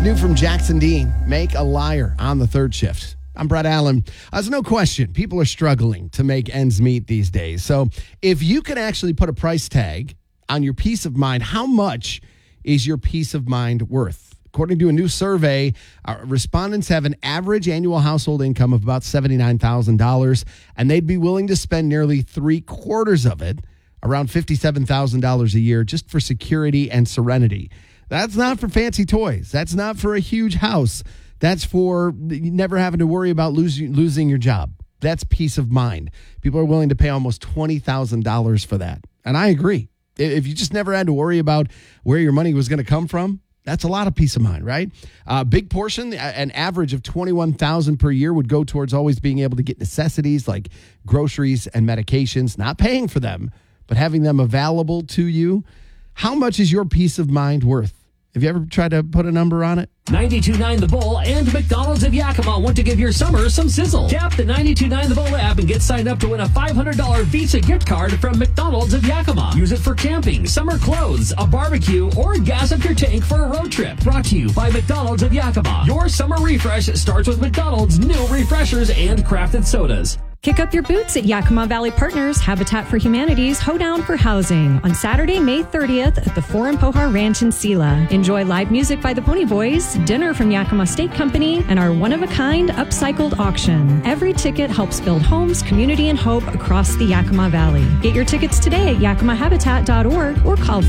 new from Jackson Dean, Make a Liar on the third shift. I'm Brett Allen. There's no question, people are struggling to make ends meet these days. So if you could actually put a price tag on your peace of mind, how much is your peace of mind worth? According to a new survey, respondents have an average annual household income of about $79,000, and they'd be willing to spend nearly 3/4 of it, around $57,000 a year, just for security and serenity. That's not for fancy toys. That's not for a huge house. That's for never having to worry about losing your job. That's peace of mind. People are willing to pay almost $20,000 for that. And I agree. If you just never had to worry about where your money was going to come from, that's a lot of peace of mind, right? Big portion, an average of $21,000 per year would go towards always being able to get necessities like groceries and medications, not paying for them, but having them available to you. How much is your peace of mind worth? Have you ever tried to put a number on it? 92.9 The Bull and McDonald's of Yakima want to give your summer some sizzle. Tap the 92.9 The Bull app and get signed up to win a $500 Visa gift card from McDonald's of Yakima. Use it for camping, summer clothes, a barbecue, or gas up your tank for a road trip. Brought to you by McDonald's of Yakima. Your summer refresh starts with McDonald's new refreshers and crafted sodas. Kick up your boots at Yakima Valley Partners Habitat for Humanity's Hoedown for Housing on Saturday, May 30th at the Four and Pohar Ranch in Sela. Enjoy live music by the Pony Boys, dinner from Yakima State Company, and our one-of-a-kind upcycled auction. Every ticket helps build homes, community, and hope across the Yakima Valley. Get your tickets today at yakimahabitat.org or call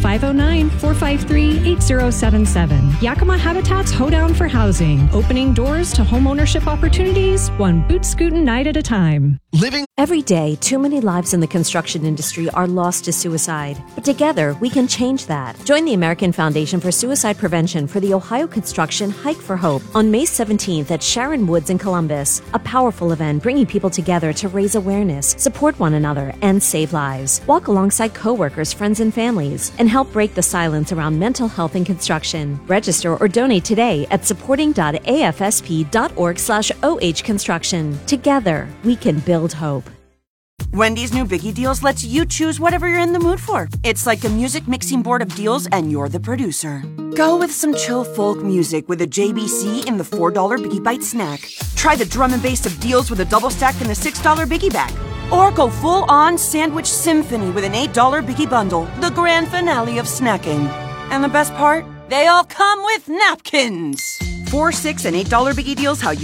509-453-8077. Yakima Habitat's Hoedown for Housing, opening doors to homeownership opportunities, one boot scootin' night at a time. Every day, too many lives in the construction industry are lost to suicide. But together, we can change that. Join the American Foundation for Suicide Prevention for the Ohio Construction Hike for Hope on May 17th at Sharon Woods in Columbus. A powerful event bringing people together to raise awareness, support one another, and save lives. Walk alongside coworkers, friends, and families, and help break the silence around mental health in construction. Register or donate today at supporting.afsp.org/ohconstruction. Together, we can build hope. Wendy's new Biggie Deals lets you choose whatever you're in the mood for. It's like a music mixing board of deals, and you're the producer. Go with some chill folk music with a JBC in the $4 Biggie Bite snack. Try the drum and bass of deals with a double stack in the $6 Biggie Bag. Or go full-on sandwich symphony with an $8 Biggie Bundle, the grand finale of snacking. And the best part? They all come with napkins. $4, $6, and $8 Biggie Deals, how you